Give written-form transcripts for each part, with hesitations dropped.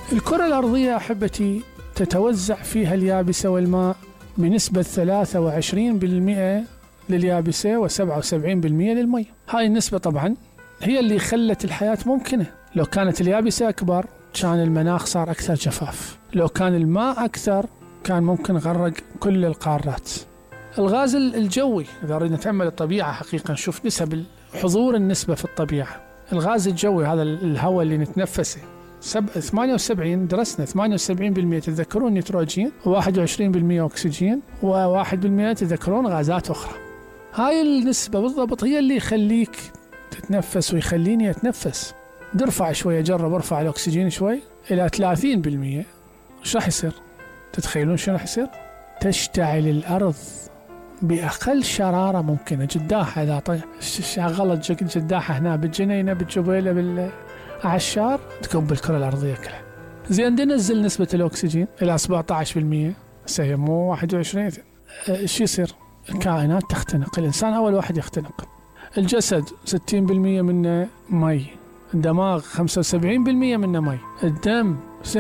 الكرة الأرضية أحبتي تتوزع فيها اليابسة والماء بنسبة 23% لليابسة و77% للمي. هاي النسبة طبعا هي اللي خلت الحياة ممكنة. لو كانت اليابسة أكبر كان المناخ صار أكثر جفاف، لو كان الماء أكثر كان ممكن غرق كل القارات. الغاز الجوي، إذا أردنا نتأمل الطبيعة حقيقة نشوف نسب حضور النسبة في الطبيعة. الغاز الجوي هذا الهواء اللي نتنفسه 78 درسنا 78% تذكرون نيتروجين، و21% أكسجين، و1% تذكرون غازات أخرى. هاي النسبة بالضبط هي اللي يخليك تتنفس ويخليني أتنفس. درفع شوية، جرب ارفع الأكسجين شوي إلى 30%، إيش راح يصير؟ تتخيلون شو راح يصير؟ تشتعل الأرض بأقل شرارة ممكنة. جداحة إذا شغلت جداحة هنا بالجنينة بالجبيلة بالعشار تكون بالكرة الأرضية كلها. زين ننزل نسبة الأكسجين إلى 17%، سيمو 21. إيش يصير؟ الكائنات تختنق، الإنسان أول واحد يختنق. الجسد 60% منه مي، الدماغ 75% منه مي، الدم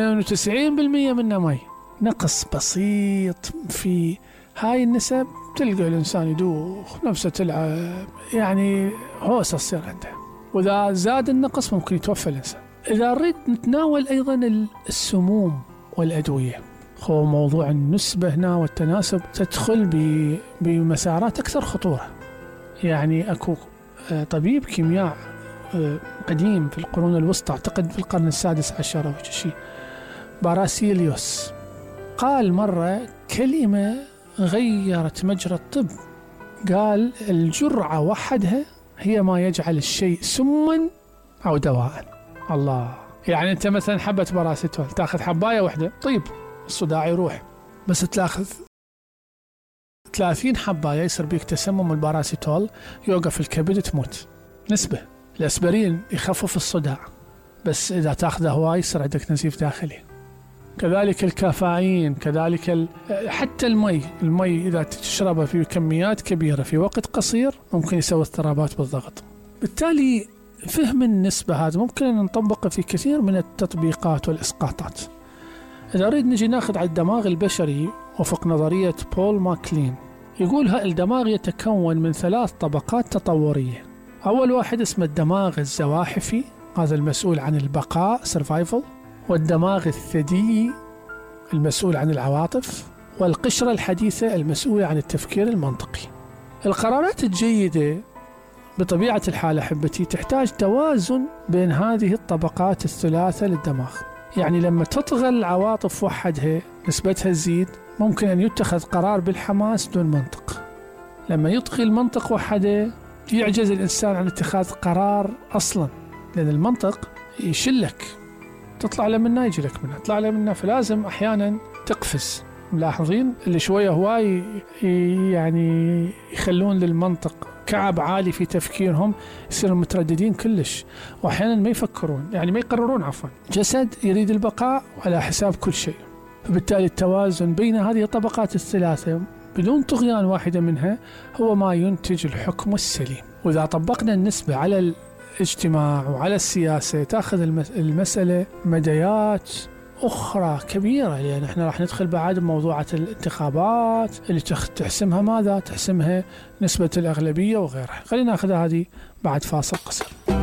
92% منه مي. نقص بسيط في هاي النسب تلقى الإنسان يدوخ نفسه تلعب، يعني هوسة تصير عنده، وإذا زاد النقص ممكن يتوفى الإنسان. إذا نريد نتناول أيضا السموم والأدوية، هو موضوع النسبة هنا والتناسب تدخل بمسارات أكثر خطورة. يعني أكو طبيب كيمياء قديم في القرون الوسطى، أعتقد في القرن السادس عشر أو شيء، باراسيليوس، قال مرة كلمة غيرت مجرى الطب. قال الجرعة وحدها هي ما يجعل الشيء سما أو دواء. الله، يعني أنت مثلا حبة باراسيتول تأخذ حباية واحدة طيب الصداع يروح، بس تأخذ 30 حباية يصير بيك تسمم. الباراسيتول يوقف الكبد تموت. نسبة. الأسبرين يخفف الصداع، بس إذا تأخذه هواي يصير عندك نزيف داخلي. كذلك الكافيين، كذلك حتى المي إذا تشربه في كميات كبيرة في وقت قصير ممكن يسوي اضطرابات بالضغط. بالتالي فهم النسبة هذا ممكن أن نطبقه في كثير من التطبيقات والإسقاطات. إذا أريد نجي ناخذ على الدماغ البشري وفق نظرية بول ماكلين، يقول الدماغ يتكون من 3 طبقات تطورية. أول واحد اسمه الدماغ الزواحفي، هذا المسؤول عن البقاء survival، والدماغ الثديي المسؤول عن العواطف، والقشرة الحديثة المسؤولة عن التفكير المنطقي. القرارات الجيدة بطبيعة الحال أحبتي تحتاج توازن بين هذه الطبقات الثلاثة للدماغ. يعني لما تطغى العواطف وحدها نسبتها تزيد، ممكن أن يتخذ قرار بالحماس دون منطق. لما يطغي المنطق وحده يعجز الإنسان عن اتخاذ قرار أصلا، لأن المنطق يشلك، تطلع له منه يجي لك منه، تطلع له منه، فلازم أحيانا تقفز. ملاحظين اللي شوية هواي يعني يخلون للمنطق كعب عالي في تفكيرهم، يصيروا مترددين كلش، وأحيانا ما يفكرون، يعني ما يقررون عفوا. جسد يريد البقاء على حساب كل شيء، فبالتالي التوازن بين هذه الطبقات الثلاثة بدون طغيان واحدة منها هو ما ينتج الحكم السليم. وإذا طبقنا النسبة على الاجتماع وعلى السياسة تأخذ المسألة مديات أخرى كبيرة، لأن احنا راح ندخل بعد بموضوعة الانتخابات اللي تحسمها ماذا؟ تحسمها نسبة الأغلبية وغيرها. خلينا نأخذ هذه بعد فاصل قصير.